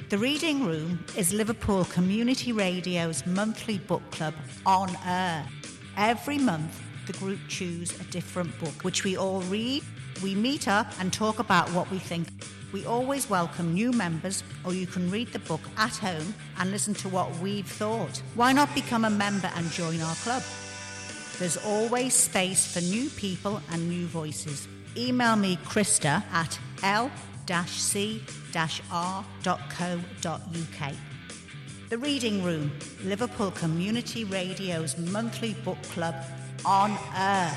The Reading Room is Liverpool Community Radio's monthly book club on air. Every month, the group choose a different book, which we all read. We meet up and talk about what we think. We always welcome new members, or you can read the book at home and listen to what we've thought. Why not become a member and join our club? There's always space for new people and new voices. Email me, Krista, at l-c-r.co.uk. The Reading Room, Liverpool Community Radio's monthly book club on air.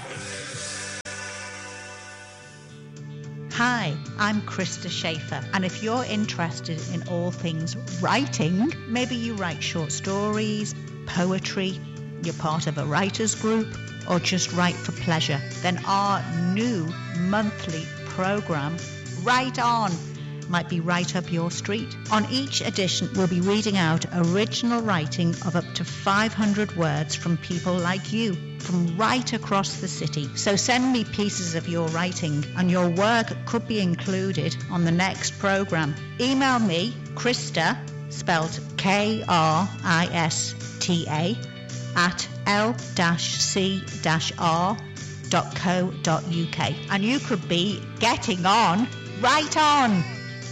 Hi, I'm Krista Schaefer, and if you're interested in all things writing, maybe you write short stories, poetry, you're part of a writers group, or just write for pleasure, then our new monthly programme, Write On, might be right up your street. On each edition, we'll be reading out original writing of up to 500 words from people like you, from right across the city. So send me pieces of your writing, and your work could be included on the next programme. Email me, Krista, spelled Krista, at l-c-r.co.uk, and you could be getting on right on.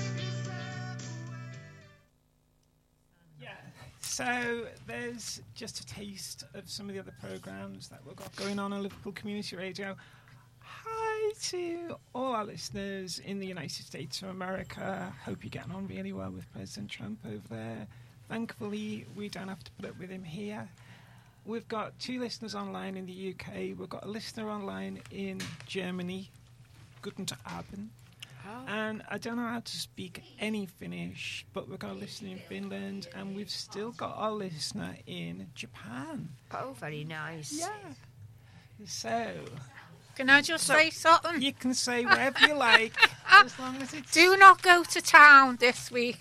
So there's just a taste of some of the other programmes that we've got going on Liverpool Community Radio. Hi to all our listeners in the United States of America. Hope you're getting on really well with President Trump over there. Thankfully, we don't have to put up with him here. We've got 2 listeners online in the UK. We've got a listener online in Germany, Guten Abend. And I don't know how to speak any Finnish, but we've got a listener in Finland, and we've still got our listener in Japan. Oh, very nice. Yeah. So, can I just say something? You can say whatever you like, as long as it's... Do not go to town this week.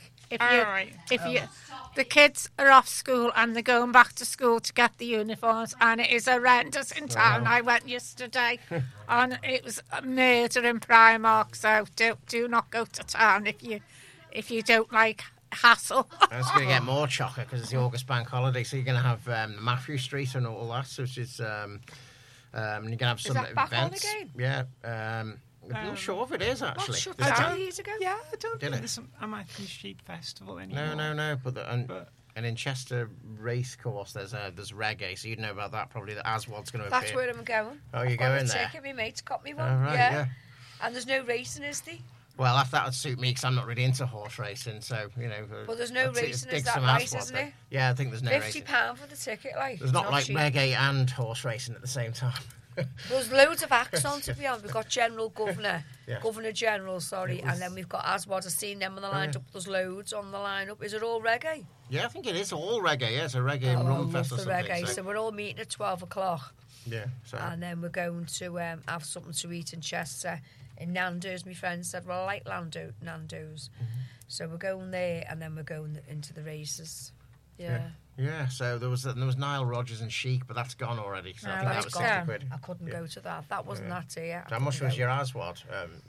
The kids are off school and they're going back to school to get the uniforms, and it is horrendous in town. I went yesterday and it was a murder in Primark, so do not go to town if you don't like hassle. And it's going to get more chocker because it's the August bank holiday, so you're going to have Matthew Street and all that, which is you're going to have some is that back events. on again? Yeah. I'm not sure if it is, actually. Shut down years ago? Yeah, I don't think there's a Matthew Street Festival anymore. No. And in Chester Racecourse, there's reggae, so you'd know about that probably. That Aswad's going to appear. That's where I'm going. Oh, you're going there? Ticket, my mate's got me one. Oh, right, yeah. And there's no racing, is there? Well, that would suit me because I'm not really into horse racing, so, you know. Well, there's no racing, is that right, isn't it? Yeah, I think there's no racing. £50 for the ticket, like. There's not like cheap. Reggae and horse racing at the same time. There's loads of acts on, to be honest. We've got Governor General, and then we've got Aswad. I've seen them on the lineup. There's loads on the lineup. Is it all reggae? Yeah, I think it is all reggae. Yeah, it's a reggae and rum fest or something. Reggae. So we're all meeting at 12 o'clock. Yeah. So. And then we're going to have something to eat in Chester. In Nando's, my friend said, well, I like Nando's. Mm-hmm. So we're going there, and then we're going into the races. Yeah, so there was Nile Rodgers and Chic, but that's gone already. So I think that was £60. I couldn't go to that. That wasn't that here. How much was your Aswad?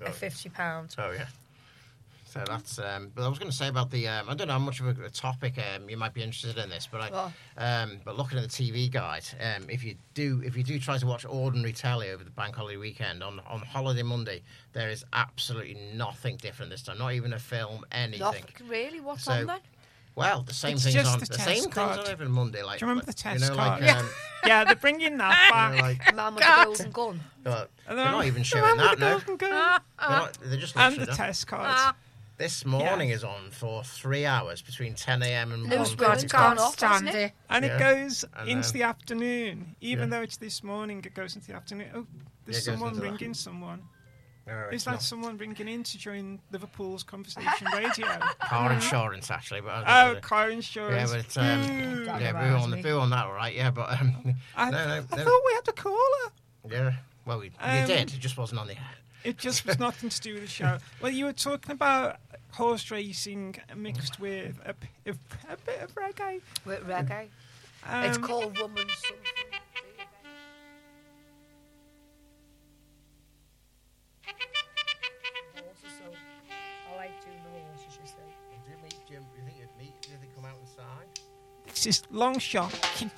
£50. Oh, yeah. So that's... but I was going to say about the... I don't know how much of a topic you might be interested in this, but but looking at the TV guide, if you do try to watch ordinary telly over the bank holiday weekend, on Holiday Monday, there is absolutely nothing different this time. Not even a film, anything. Nothing, really? What's on then? Well, the same things on every Monday. Like, do you remember the test card? Like, yeah, they're bringing that back. Man with the golden gun. They're not even showing that now. They're just and the test cards. This morning is on for 3 hours between 10 a.m. and 1 p.m. And it goes into the afternoon. Even though it's this morning, it goes into the afternoon. Oh, there's someone ringing someone. Is that someone ringing in to join Liverpool's Conversation Radio? Car insurance, actually. But car insurance. Yeah, but boo on that, all right? Yeah, but I thought we had a caller. Yeah, well, you did. It just wasn't on the air. It just was nothing to do with the show. Well, you were talking about horse racing mixed with a bit of reggae. With reggae. It's called Woman Something. you think you'd meet? Did they come out and sign? This is Long Shot. Keep